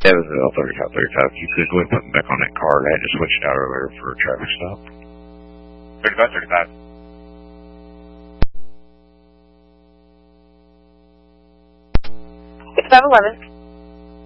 It was L 3535. You could go ahead and put me back on that card. I had to switch it out earlier for a traffic stop. 3535. 6511.